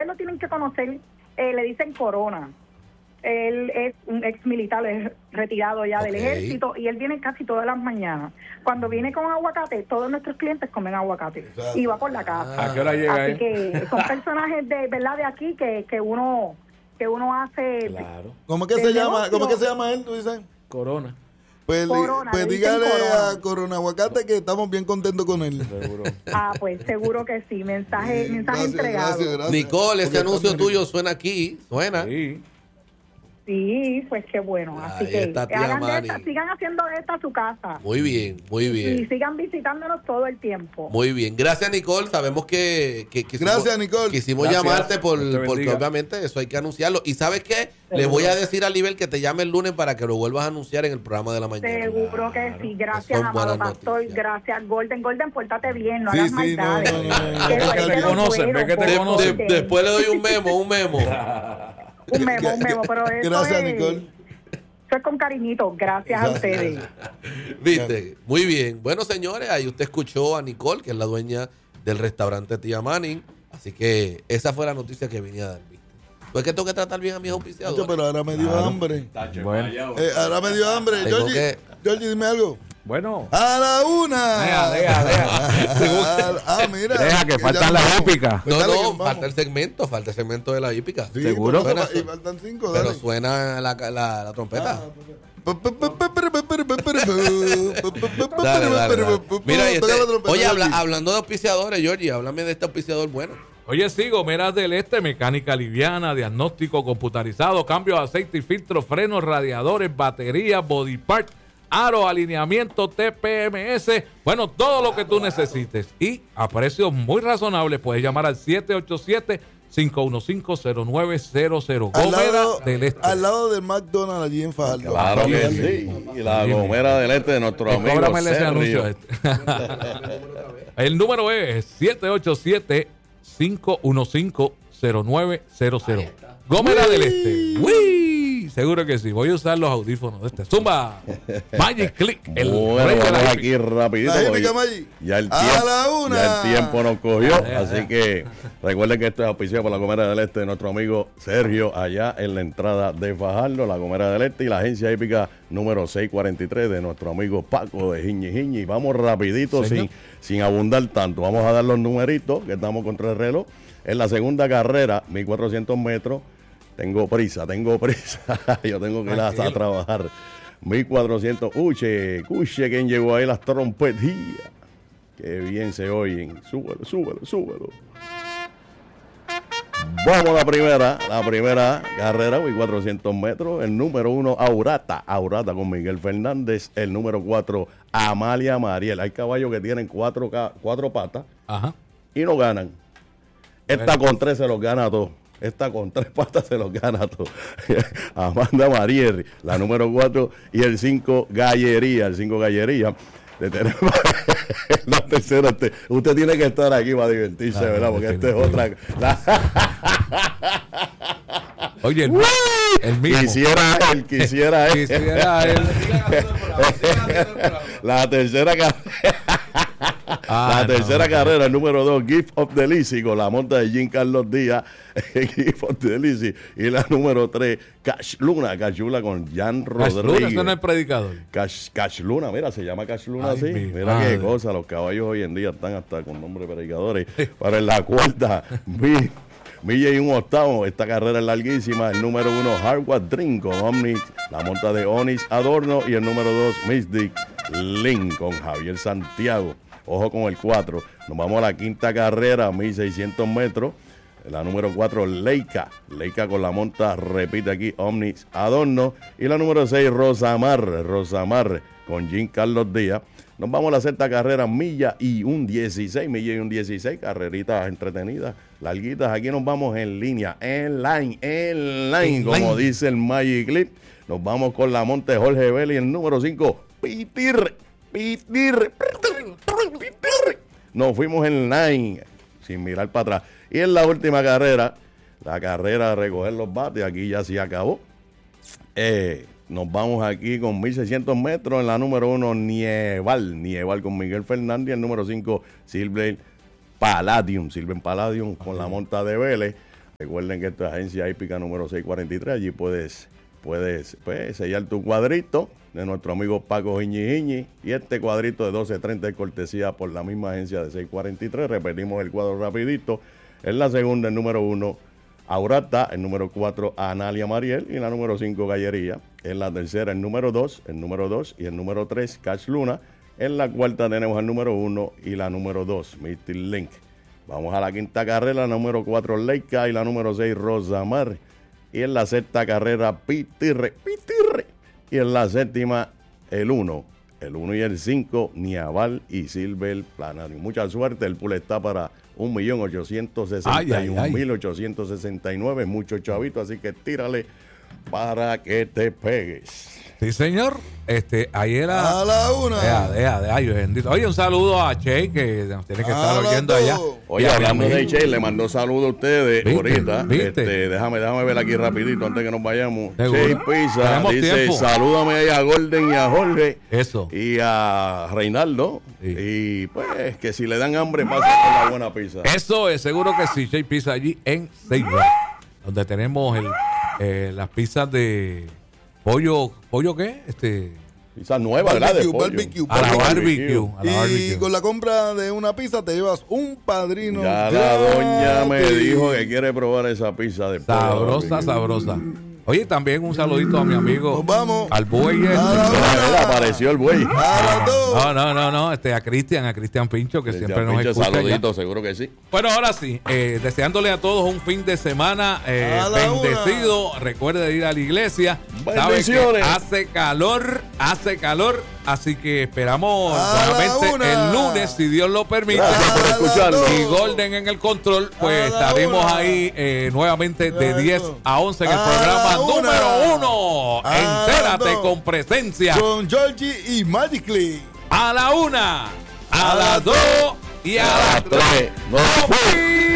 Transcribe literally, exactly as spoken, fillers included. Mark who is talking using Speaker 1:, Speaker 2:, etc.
Speaker 1: ustedes lo tienen que conocer, eh, le dicen Corona. Él es un ex militar, es retirado ya okay. del ejército, y él viene casi todas las mañanas. Cuando viene con aguacate, todos nuestros clientes comen aguacate. Exacto. Y va por la casa.
Speaker 2: ¿A qué hora llega
Speaker 1: Así
Speaker 2: él?
Speaker 1: que son personajes de verdad de aquí que, que uno que uno hace.
Speaker 3: Claro. ¿Cómo es que se llama?
Speaker 1: negocio.
Speaker 3: ¿Cómo es que se llama él? ¿Tú dices?
Speaker 2: Corona.
Speaker 3: Pues,
Speaker 1: Corona,
Speaker 3: pues
Speaker 1: le
Speaker 3: dígale
Speaker 1: Corona.
Speaker 3: a Corona Aguacate que estamos bien contentos con él.
Speaker 2: Seguro.
Speaker 1: Ah, pues seguro que sí. Mensaje,
Speaker 3: Sí,
Speaker 1: mensaje
Speaker 3: gracias,
Speaker 1: entregado.
Speaker 3: gracias, gracias.
Speaker 4: Nicole, ese
Speaker 3: Porque
Speaker 4: anuncio
Speaker 3: también-
Speaker 4: tuyo suena aquí, suena.
Speaker 2: Sí.
Speaker 1: Sí, pues qué bueno. Así
Speaker 4: Ahí
Speaker 1: que
Speaker 4: está, tía
Speaker 1: hagan de
Speaker 4: Mari.
Speaker 1: esta, sigan haciendo de esta su casa.
Speaker 4: Muy bien, muy
Speaker 1: Y
Speaker 4: bien.
Speaker 1: sigan visitándonos todo el tiempo.
Speaker 4: Muy bien. Gracias, Nicole. Sabemos que, que quisimos,
Speaker 3: Gracias, Nicole.
Speaker 4: quisimos
Speaker 2: Gracias.
Speaker 4: llamarte por,
Speaker 2: Dios te
Speaker 4: porque
Speaker 2: bendiga.
Speaker 4: obviamente eso hay que anunciarlo. ¿Y sabes qué? Le voy a decir a Libel que te llame el lunes para que lo vuelvas a anunciar en el programa de la mañana.
Speaker 1: Seguro que sí. Gracias,
Speaker 4: Son
Speaker 1: amado
Speaker 4: buenas
Speaker 1: pastor.
Speaker 4: noticias.
Speaker 1: Gracias, Golden. Golden, pórtate bien. No
Speaker 3: Sí,
Speaker 1: hagas
Speaker 3: sí, no,
Speaker 1: maldades.
Speaker 3: no, no, no,
Speaker 1: Que
Speaker 3: no,
Speaker 1: tú
Speaker 3: no,
Speaker 1: eres
Speaker 3: no,
Speaker 1: de
Speaker 3: te
Speaker 1: los
Speaker 2: conocen,
Speaker 1: buenos,
Speaker 2: ve que te
Speaker 1: por
Speaker 4: De-
Speaker 2: conocen.
Speaker 4: de-
Speaker 1: Golden.
Speaker 4: después le doy un memo, un memo.
Speaker 1: Un memo, un memo. Pero eso
Speaker 3: Gracias,
Speaker 1: es,
Speaker 3: Nicole.
Speaker 1: Eso es con cariñito. Gracias a ustedes.
Speaker 4: ¿Viste? Muy bien. Bueno, señores, ahí usted escuchó a Nicole, que es la dueña del restaurante Tía Manning. Así que esa fue la noticia que venía a dar. ¿Viste? Pues que tengo que tratar bien a mis
Speaker 3: Oye,
Speaker 4: auspiciadores.
Speaker 3: pero ahora me dio hambre.
Speaker 2: Bueno.
Speaker 3: Eh, ahora me dio hambre.
Speaker 4: Tengo
Speaker 3: Georgie,
Speaker 4: que-
Speaker 3: Georgie, dime algo.
Speaker 2: Bueno.
Speaker 3: A la una.
Speaker 2: Deja, deja, deja.
Speaker 3: Ah, ah, mira.
Speaker 2: Deja que
Speaker 3: ya
Speaker 2: faltan
Speaker 3: nos
Speaker 2: las
Speaker 3: vamos.
Speaker 2: hípicas.
Speaker 3: Pues
Speaker 4: No,
Speaker 3: dale que
Speaker 4: no,
Speaker 3: nos vamos.
Speaker 4: falta el segmento, falta el segmento de la hípica.
Speaker 3: Sí,
Speaker 2: ¿Seguro?
Speaker 3: pero
Speaker 4: Suena-
Speaker 3: y faltan cinco,
Speaker 4: Pero
Speaker 3: dale.
Speaker 4: suena la, la, la trompeta.
Speaker 3: Dale,
Speaker 4: Dale, dale, dale. Mira, y este-
Speaker 3: Toca la trompeta,
Speaker 4: oye, habla-
Speaker 3: Georgie.
Speaker 4: hablando de auspiciadores, Georgie, háblame de este auspiciador bueno.
Speaker 2: Oye, sí, Gomeras del Este, mecánica liviana, diagnóstico computarizado, cambio de aceite y filtro, frenos, radiadores, baterías, body part, aro, alineamiento, T P M S, bueno, todo lo que tú necesites. Y a precios muy razonables, puedes llamar al siete ocho siete, cinco uno cinco, cero nueve cero cero.
Speaker 3: Al
Speaker 2: Gomeras
Speaker 3: lado,
Speaker 2: del Este.
Speaker 3: al lado del McDonald's allí en Fajardo.
Speaker 5: Claro que
Speaker 3: Dale.
Speaker 5: sí. Y la gomera del este de nuestro
Speaker 2: Eh,
Speaker 5: amigo
Speaker 2: cóbramele ese anuncio
Speaker 5: Sergio.
Speaker 2: este. El número es siete ocho siete, cinco uno cinco, cero nueve cero cero. Gómez del Este. ¡Uy! Seguro que sí. Voy a usar los audífonos de este. Zumba. Magic Click. El
Speaker 5: Bueno,
Speaker 2: rey de la
Speaker 5: vamos
Speaker 2: hípica.
Speaker 5: aquí rapidito.
Speaker 3: La
Speaker 5: porque
Speaker 3: hípica, Maggi.
Speaker 5: Ya el
Speaker 3: A
Speaker 5: tiempo,
Speaker 3: la una.
Speaker 5: ya el tiempo nos cogió.
Speaker 2: Deja,
Speaker 5: Así
Speaker 2: deja.
Speaker 5: que recuerden que esto es auspiciado por la Gomera del Este de nuestro amigo Sergio, allá en la entrada de Fajardo, la Gomera del Este, y la agencia hípica número seiscientos cuarenta y tres de nuestro amigo Paco de Jiñi Jiñi. Vamos rapidito,
Speaker 2: Señor.
Speaker 5: sin, sin abundar tanto. Vamos a dar los numeritos, que estamos contra el reloj. En la segunda carrera, mil cuatrocientos metros. Tengo prisa, tengo prisa. Yo tengo que ir a, a trabajar. mil cuatrocientos. Uche, escuche quién llegó ahí, las trompetillas. Qué bien se oyen. Súbelo, súbelo, súbelo. Vamos a la primera, la primera carrera, mil cuatrocientos metros. El número uno, Aurata. Aurata con Miguel Fernández. El número cuatro, Amalia Mariel. Hay caballos que tienen cuatro, ca- cuatro patas
Speaker 2: Ajá.
Speaker 5: y no ganan. Esta con tres se los gana a todos. Esta con tres patas se los gana a todos. Amanda Mariel, la número cuatro, y el cinco, Gallería. El cinco, Gallería. Le tenemos la tercera. Usted, usted tiene que estar aquí para divertirse,
Speaker 2: Ah,
Speaker 5: ¿verdad? Porque esta es otra. La,
Speaker 2: Oye, el, el mismo.
Speaker 5: quisiera él, quisiera él.
Speaker 2: Quisiera él.
Speaker 5: La tercera carrera.
Speaker 2: Ah,
Speaker 5: la tercera
Speaker 2: no,
Speaker 5: carrera, el número dos, Gift of the Lizzy, con la monta de Jean Carlos Díaz, Gift of the Lizzy. Y la número tres, Cash Luna, Cash Luna con Jan
Speaker 2: Cash Luna,
Speaker 5: Rodríguez.
Speaker 2: ese no es predicador.
Speaker 5: Cash, Cash Luna, mira, se llama Cash Luna
Speaker 2: Ay,
Speaker 5: así.
Speaker 2: mi
Speaker 5: Mira
Speaker 2: madre.
Speaker 5: qué cosa, los caballos hoy en día están hasta con nombre de predicadores. Para en la cuarta, mi- Milla y un octavo, esta carrera es larguísima. El número uno, Hardwood Dream con Omnis, la monta de Onis Adorno. Y el número dos, Mystic Link con Javier Santiago. Ojo con el cuatro. Nos vamos a la quinta carrera, mil seiscientos metros. La número cuatro, Leica. Leica con la monta, repite aquí, Omnis Adorno. Y la número seis, Rosamar. Rosamar con Jean Carlos Díaz. Nos vamos a la sexta carrera, milla y un dieciséis. Milla y un dieciséis, carreritas entretenidas, larguitas. Aquí nos vamos en línea, en line, en line, como dice el Magic Clip. Nos vamos con la monta de Jorge Vélez y el número cinco, Pitir. Pitir. Pitir. Nos fuimos en line, sin mirar para atrás. Y en la última carrera, la carrera de recoger los bates, aquí ya se acabó. Eh, nos vamos aquí con mil seiscientos metros. En la número uno, Nieval. Nieval con Miguel Fernández. El número cinco, Silver Palladium. Silver Palladium con la monta de Vélez. Recuerden que esta es agencia hípica número seiscientos cuarenta y tres. Allí puedes, puedes pues, sellar tu cuadrito de nuestro amigo Paco Jiñi Jiñi. Y este cuadrito de doce treinta es cortesía por la misma agencia de seiscientos cuarenta y tres. Repetimos el cuadro rapidito. En la segunda, el número uno, Aurata. El número cuatro, Analia Mariel. Y la número cinco, Gallería. En la tercera, el número dos, el número dos y el número tres, Cash Luna. En la cuarta tenemos el número uno y la número dos, Misty Link. Vamos a la quinta carrera, la número cuatro, Leica, y la número seis, Rosamar. Y en la sexta carrera, Pitirre, Pitirre. Y en la séptima, el uno. El uno y el cinco, Niaval y Silver Planario. Mucha suerte, el pool está para un millón ochocientos sesenta y un mil ochocientos sesenta y nueve. Mucho chavito, así que tírale para que te pegues.
Speaker 2: Sí, señor. Este, ayer a,
Speaker 3: A la una.
Speaker 2: Deja, deja, deja, ay, bendito. Oye, un saludo a Che, que nos tiene que estar
Speaker 3: A las
Speaker 2: oyendo
Speaker 3: dos.
Speaker 2: allá.
Speaker 5: Oye,
Speaker 2: Y a mi
Speaker 5: hablando de
Speaker 2: amigo.
Speaker 5: Che, le mandó saludos a ustedes
Speaker 2: ¿Viste?
Speaker 5: ahorita.
Speaker 2: ¿Viste?
Speaker 5: Este, déjame, déjame ver aquí rapidito antes que nos vayamos.
Speaker 2: ¿Seguro?
Speaker 5: Che Pizza
Speaker 2: Tenemos
Speaker 5: dice,
Speaker 2: tiempo.
Speaker 5: salúdame ahí a Golden y a Jorge
Speaker 2: Eso.
Speaker 5: y a Reinaldo.
Speaker 2: Sí.
Speaker 5: Y pues que si le dan hambre, pasen por la buena pizza.
Speaker 2: Eso es seguro que sí. Che Pizza allí en Ceiba, donde tenemos el, eh, las pizzas de pollo. ¿Pollo qué? Este.
Speaker 5: Pizza nueva, ¿verdad? De
Speaker 3: Barbecue,
Speaker 5: pollo.
Speaker 3: barbecue,
Speaker 2: A la
Speaker 3: barbecue.
Speaker 2: barbecue. A la
Speaker 3: Y
Speaker 2: barbecue.
Speaker 3: con la compra de una pizza te llevas un padrino.
Speaker 5: Ya la doña me
Speaker 3: gratis.
Speaker 5: dijo que quiere probar esa pizza de pollo.
Speaker 2: Sabrosa,
Speaker 5: barbecue.
Speaker 2: sabrosa. Oye, también un saludito a mi amigo.
Speaker 3: Nos vamos.
Speaker 2: Al buey. este.
Speaker 3: A la
Speaker 5: Mira,
Speaker 3: una.
Speaker 5: mira, apareció el buey.
Speaker 3: A las dos.
Speaker 2: No, no, no, no. Este, a Cristian, a Cristian Pincho, que siempre nos
Speaker 5: Pincho,
Speaker 2: escucha.
Speaker 5: saludito,
Speaker 2: ya.
Speaker 5: seguro que sí.
Speaker 2: Bueno, ahora sí, eh, deseándole a todos un fin de semana eh,
Speaker 3: A la
Speaker 2: bendecido. Recuerde ir a la iglesia. Sabe
Speaker 5: Bendiciones.
Speaker 2: que hace calor, hace calor. Así que esperamos
Speaker 3: A la
Speaker 2: nuevamente
Speaker 3: una.
Speaker 2: el lunes, si Dios lo permite.
Speaker 5: Gracias por
Speaker 3: A las
Speaker 5: escucharnos.
Speaker 3: dos.
Speaker 2: Y Golden en el control, pues
Speaker 3: A la
Speaker 2: estaremos
Speaker 3: una.
Speaker 2: ahí eh, nuevamente de
Speaker 3: Exacto.
Speaker 2: diez a once en el
Speaker 3: A
Speaker 2: programa
Speaker 3: la una.
Speaker 2: número uno.
Speaker 3: A las
Speaker 2: Entérate
Speaker 3: dos.
Speaker 2: con presencia.
Speaker 3: Con Georgie y Magically.
Speaker 2: A la una, a,
Speaker 3: A
Speaker 2: las
Speaker 3: las
Speaker 2: dos y a,
Speaker 5: A
Speaker 2: las
Speaker 5: las
Speaker 2: tres.
Speaker 5: tres. Nos fuimos.